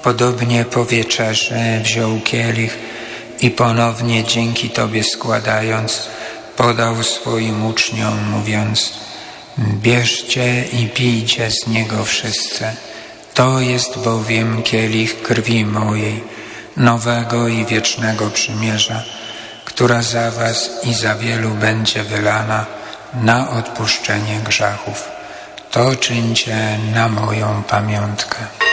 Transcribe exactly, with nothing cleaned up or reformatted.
Podobnie po wieczerzy wziął kielich i ponownie dzięki Tobie składając, podał swoim uczniom, mówiąc: bierzcie i pijcie z niego wszyscy. To jest bowiem kielich krwi mojej, nowego i wiecznego przymierza, która za was i za wielu będzie wylana na odpuszczenie grzechów. To czyńcie na moją pamiątkę.